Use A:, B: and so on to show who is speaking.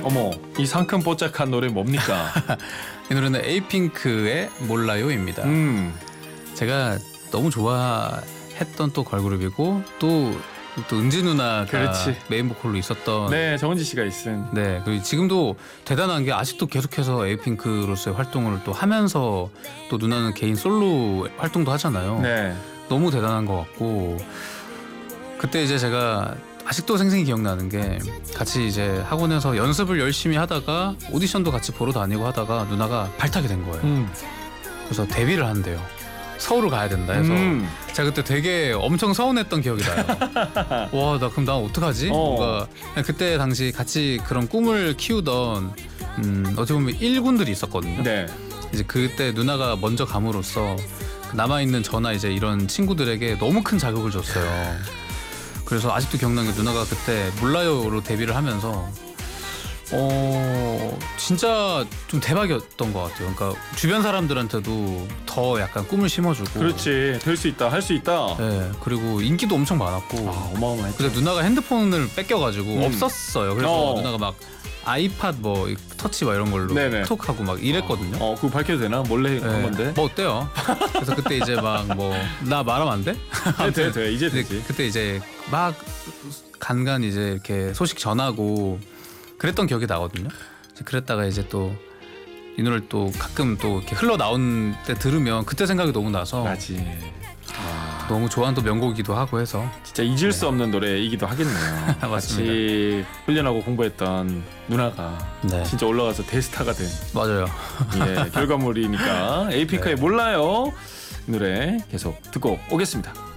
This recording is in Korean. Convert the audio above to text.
A: 어머, 이 상큼뽀짝한 노래 뭡니까?
B: 이 노래는 에이핑크의 몰라요입니다. 제가 너무 좋아했던 또 걸그룹이고 또 은지 누나가
A: 그렇지.
B: 메인 보컬로 있었던.
A: 네, 정은지 씨가 있은.
B: 네, 그리고 지금도 대단한 게 아직도 계속해서 에이핑크로서의 활동을 또 하면서 또 누나는 개인 솔로 활동도 하잖아요.
A: 네.
B: 너무 대단한 것 같고, 그때 이제 제가 아직도 생생히 기억나는 게 같이 이제 학원에서 연습을 열심히 하다가 오디션도 같이 보러 다니고 하다가 누나가 발탁이 된 거예요. 그래서 데뷔를 한대요. 서울을 가야 된다 해서 제가 그때 되게 엄청 서운했던 기억이 나요. 와, 나 그럼 나 어떡하지? 뭔가 그때 당시 같이 그런 꿈을 키우던 어떻게 보면 1군들이 있었거든요.
A: 네.
B: 이제 그때 누나가 먼저 감으로써 남아있는 저나 이제 이런 친구들에게 너무 큰 자극을 줬어요. 그래서 아직도 기억나는 게 누나가 그때 몰라요로 데뷔를 하면서 진짜 좀 대박이었던 것 같아요. 그러니까 주변 사람들한테도 더 약간 꿈을 심어주고.
A: 그렇지. 될 수 있다. 할 수 있다.
B: 네, 그리고 인기도 엄청 많았고.
A: 어마어마했죠.
B: 근데 누나가 핸드폰을 뺏겨가지고 없었어요. 그래서 누나가 막 아이팟 뭐 터치 막 이런 걸로
A: 네네.
B: 톡하고 막 이랬거든요.
A: 그거 밝혀도 되나? 몰래 한 건데.
B: 뭐 어때요? 그래서 그때 이제 막 뭐 나 말하면 안 돼?
A: 돼. 이제 되지.
B: 그때 이제 막 간간 이제 이렇게 소식 전하고 그랬던 기억이 나거든요. 그랬다가 이제 또 이 노래를 또 가끔 또 이렇게 흘러 나온 때 들으면 그때 생각이 너무 나서
A: 맞지.
B: 너무 좋아하는 또 명곡이기도 하고 해서
A: 진짜 잊을 수 없는 노래이기도 하겠네요.
B: 맞습니다.
A: 같이 훈련하고 공부했던 누나가
B: 네.
A: 진짜 올라가서 대스타가 된
B: 맞아요.
A: 결과물이니까 에이핑크의 몰라요 이 노래 계속 듣고 오겠습니다.